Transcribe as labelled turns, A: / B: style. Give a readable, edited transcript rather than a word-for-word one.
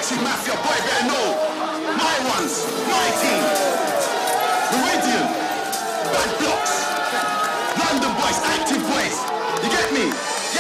A: Taxi Mafia, boy, better know. My ones, my team. Meridian, Bad Blocks, London boys, active boys. You get me?